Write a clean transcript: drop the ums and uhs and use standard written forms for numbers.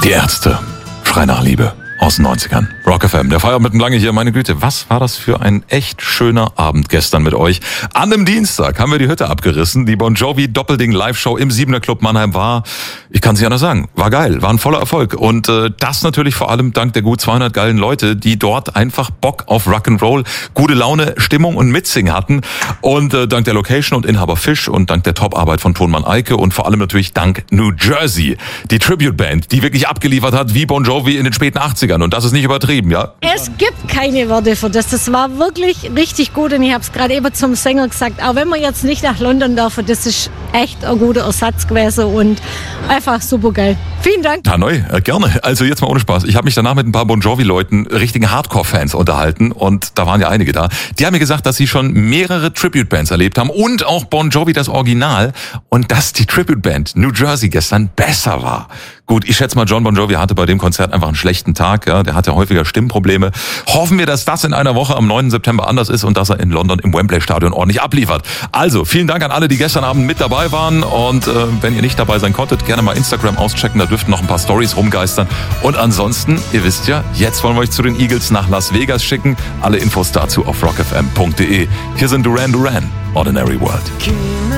Die Ärzte. Schrei nach Liebe. Aus den 90ern. Rock FM, der Feierabend mit dem Lange hier. Meine Güte, was war das für ein echt schöner Abend gestern mit euch. An einem Dienstag haben wir die Hütte abgerissen. Die Bon Jovi Doppelding Live-Show im 7er Club Mannheim war, ich kann es nicht anders sagen, war geil, war ein voller Erfolg. Und das natürlich vor allem dank der gut 200 geilen Leute, die dort einfach Bock auf Rock'n'Roll, gute Laune, Stimmung und Mitsingen hatten. Und dank der Location und Inhaber Fisch und dank der Top-Arbeit von Tonmann Eike und vor allem natürlich dank New Jersey, die Tribute-Band, die wirklich abgeliefert hat wie Bon Jovi in den späten 80ern. Und das ist nicht übertrieben, ja? Es gibt keine Worte für das. Das war wirklich richtig gut. Und ich habe es gerade eben zum Sänger gesagt, auch wenn wir jetzt nicht nach London dürfen, das ist echt ein guter Ersatz gewesen und einfach super geil. Vielen Dank. Hanoi, gerne. Also jetzt mal ohne Spaß. Ich habe mich danach mit ein paar Bon Jovi-Leuten, richtigen Hardcore-Fans unterhalten und da waren ja einige da. Die haben mir gesagt, dass sie schon mehrere Tribute-Bands erlebt haben und auch Bon Jovi das Original und dass die Tribute-Band New Jersey gestern besser war. Gut, ich schätze mal, John Bon Jovi hatte bei dem Konzert einfach einen schlechten Tag. Ja, der hatte häufiger Stimmprobleme. Hoffen wir, dass das in einer Woche am 9. September anders ist und dass er in London im Wembley-Stadion ordentlich abliefert. Also, vielen Dank an alle, die gestern Abend mit dabei waren. Und wenn ihr nicht dabei sein konntet, gerne mal Instagram auschecken. Da dürften noch ein paar Stories rumgeistern. Und ansonsten, ihr wisst ja, jetzt wollen wir euch zu den Eagles nach Las Vegas schicken. Alle Infos dazu auf rockfm.de. Hier sind Duran Duran, Ordinary World.